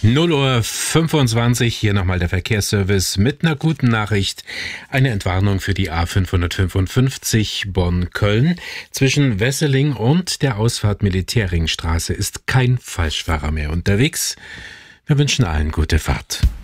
0:25 Uhr, hier nochmal der Verkehrsservice mit einer guten Nachricht. Eine Entwarnung für die A555 Bonn-Köln. Zwischen Wesseling und der Ausfahrt Militärringstraße ist kein Falschfahrer mehr unterwegs. Wir wünschen allen gute Fahrt.